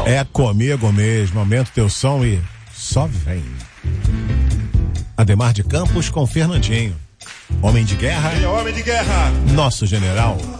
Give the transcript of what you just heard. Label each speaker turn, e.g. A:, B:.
A: É comigo mesmo, aumenta o teu som e só vem. Ademar de Campos com Fernandinho. Homem de guerra.
B: Ele é homem de guerra.
A: Nosso general.